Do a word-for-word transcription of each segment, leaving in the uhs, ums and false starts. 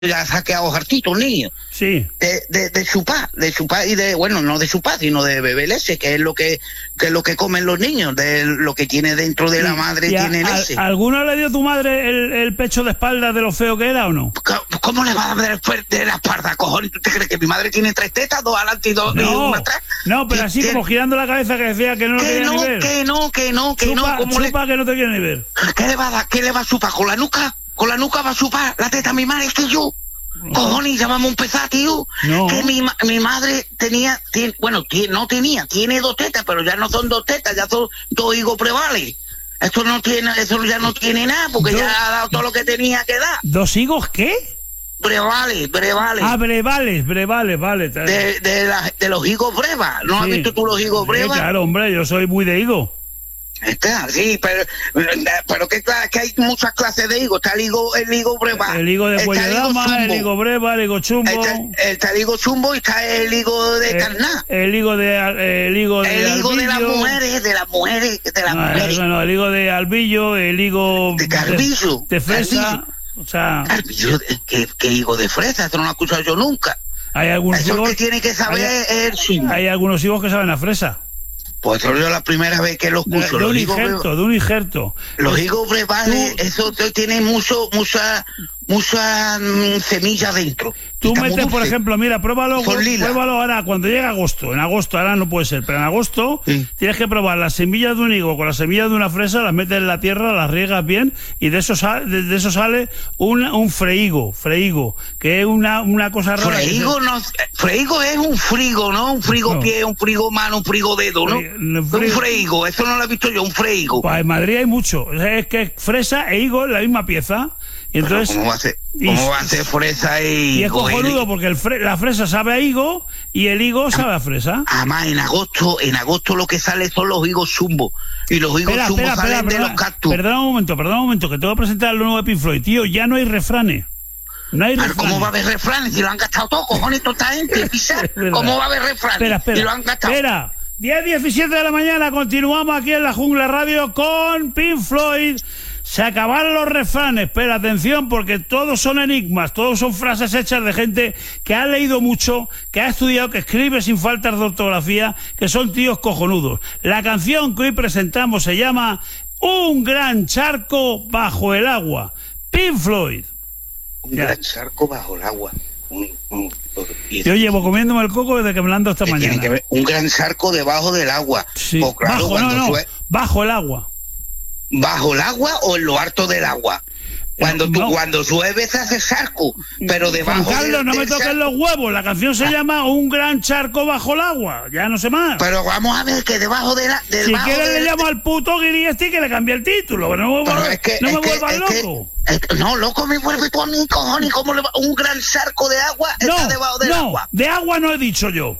ya saqueado hartito, niño. Sí. De, de, de chupar, de chupar y de, bueno, no de chupar, sino de beber leche, que es lo que, que es lo que comen los niños, de lo que tiene dentro de la madre, ¿Y a, tiene a, leche. ¿Alguna le dio tu madre el, el pecho de espalda de lo feo que era o no? ¿Cómo le va a dar fuerte de la espalda, cojones? ¿Tú te crees que mi madre tiene tres tetas, dos adelante y dos y No, una atrás? no, pero así como girando la cabeza que decía que no lo Que quería no, ni ver. que no, que no, que chupa, no. ¿Cómo chupa le... que no te quiere ni ver. ¿Qué le va a dar? ¿Qué le va a chupar? ¿Con la nuca? ¿Con la nuca va a chupar la teta a mi madre? ¿Que yo? Cojones, llamamos un pesado, tío. No. Que mi, mi madre tenía, tiene, bueno, tiene, no tenía, tiene dos tetas, pero ya no son dos tetas, ya son dos higos prevales. Eso no tiene, eso ya no tiene nada, porque ¿Dos? ya ha dado todo lo que tenía que dar. ¿Dos higos qué? Brevales, brevales. Ah, brevales, brevales, vale. De, de, la, de los higos brevas. ¿No Sí. has visto tú los higos Sí, brevas? claro, hombre, yo soy muy de higo. Está, sí, pero, pero que, que hay muchas clases de higo. Está el higo, el higo breva. El higo de está cuello el de higo dama, el chumbo. higo breva, el higo chumbo. Está, está el higo chumbo y está el higo de el, carná. el higo de el higo de El higo de las albillo. mujeres, de las mujeres, de las No, mujeres. bueno, el higo de albillo, el higo De carbillo, de, de fresa, carbillo. o sea, Carbillo, ¿qué, qué higo de fresa? Eso no lo he escuchado yo nunca. hay algunos Eso higos, que tiene que saber hay, es el chumbo. hay algunos higos que saben a fresa. Pues eso yo la primera vez que lo De, escucho. de Los un higos injerto, breva- de un injerto. Los Es- higos brevales, tú- eso te- tiene mucho, mucha, mucha mm, semilla dentro. Tú Está muy metes, por dulce. ejemplo, mira, pruébalo, Son lila. pruébalo ahora, cuando llega agosto. En agosto, ahora no puede ser, pero en agosto Sí. tienes que probar las semillas de un higo con las semillas de una fresa, las metes en la tierra, las riegas bien, y de eso, sale, de, de eso sale un, un freigo, freigo, que es una, una cosa rara. que Freigo, se- no, freigo es un frigo, ¿no? Un frigo No. pie, un frigo mano, un frigo dedo, ¿no? Fre- no, Un freigo. freigo, eso no lo he visto yo, un freigo. Pues en Madrid hay mucho. O sea, es que fresa e higo en la misma pieza. Y Pero entonces. ¿Cómo va a ser, y- cómo va a ser fresa y... Y es cojonudo porque el fre- la fresa sabe a higo y el higo sabe a fresa. Además, en agosto, en agosto lo que sale son los higos chumbo. Y los higos Espera, chumbo espera, salen espera, de perdona, los cactus. perdona un momento, perdona un momento, que te voy a presentar lo nuevo de Pink Floyd. Tío, ya no hay refranes. No hay Pero refranes. ¿cómo va a haber refranes si lo han gastado todo, cojones, toda esta gente? Pisa? Es verdad. ¿Cómo va a haber refranes Espera, espera. si lo han gastado? Espera. diez diecisiete de la mañana, continuamos aquí en la Jungla Radio con Pink Floyd. Se acabaron los refranes, pero atención, porque todos son enigmas, todos son frases hechas de gente que ha leído mucho, que ha estudiado, que escribe sin faltas de ortografía, que son tíos cojonudos. La canción que hoy presentamos se llama Un gran charco bajo el agua. Pink Floyd. Un Ya. gran charco bajo el agua. Un, un- y- Yo llevo comiéndome el coco desde que me lo han dado esta que tiene mañana. que ver un gran charco debajo del agua. Sí. Pues claro, Bajo, no, cuando no, sue- bajo el agua. ¿Bajo el agua o en lo alto del agua? Cuando tú, no. cuando llueve se hace charco, pero Juan debajo Carlos, del- no me del toques charco- los huevos. La canción se llama Un gran charco bajo el agua. Ya no sé más. Pero vamos a ver que debajo de la... Si debajo quieres del- le llamo al puto Guiri este y que le cambie el título. Pero no me, Pero vuelvas- es que, no es me que- vuelvas es loco. que- es que- no, loco me vuelve tú a mí, cojones. ¿Cómo le va? Un gran charco de agua está No, debajo del no, agua. de agua no he dicho yo.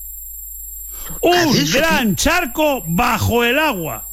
¿Has Un dicho gran charco bajo el agua.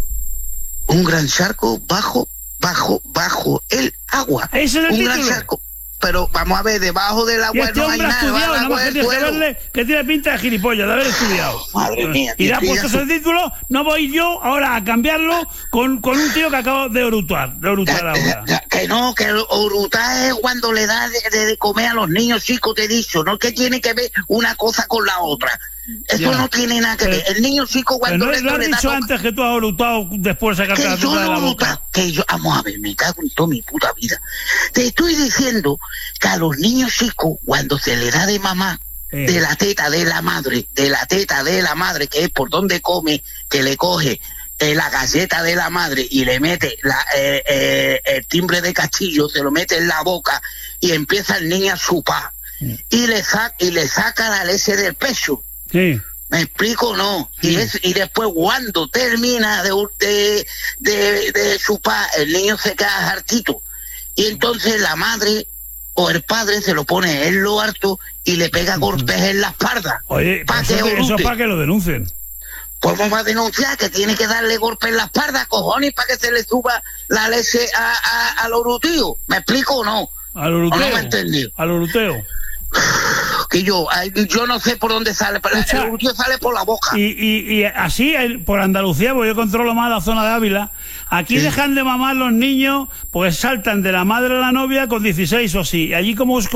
Un gran charco bajo, bajo, bajo el agua. Ese es el Un gran título. charco. Pero vamos a ver, debajo del Y agua este no hay hombre ha nada. estudiado, debajo del nada más agua que es tienes que suelo. verle que tiene pinta de gilipollas, de haber estudiado. Madre mía, Y le ha tío, puesto ya- ese título, no voy yo ahora a cambiarlo con, con un tío que acabo de orutar, de orutar Ya- ahora. ya- que no, que orutar es cuando le da de, de- de comer a los niños chicos, te he dicho, no que tiene que ver una cosa con la otra. Eso Ya. no tiene nada que Pero- ver. El niño chico Pero cuando no le, lo has le da dicho to- antes que tú has orutado después de sacarte que la yo tuta de la no boca. oruta- que yo, vamos a ver, me cago en toda mi puta vida. Te estoy diciendo que a los niños chicos, cuando se le da de mamá, Eh. de la teta de la madre, de la teta de la madre, que es por donde come, que le coge eh, la galleta de la madre y le mete la, eh, eh, el timbre de castillo, se lo mete en la boca y empieza el niño a chupar y le, sa- y le saca la leche del pecho. Sí. ¿Me explico o no? Y, Sí. es, y después cuando termina de, de, de, de chupar, el niño se queda hartito. Y entonces la madre o el padre se lo pone en lo harto y le pega golpes en la espalda. Oye, Pa' eso, que eso es orute. para que lo denuncien. Pues vamos a denunciar que tiene que darle golpes en la espalda, cojones, para que se le suba la leche a, a, al orutío. ¿Me explico o no? Al ¿O oruteo. no me he entendido? Al oruteo. Quillo, yo no sé por dónde sale, pero Escucha, el urtido sale por la boca. Y, y, y así, por Andalucía, porque yo controlo más la zona de Ávila, aquí sí. Dejan de mamar los niños, pues saltan de la madre a la novia con dieciséis o así. Allí como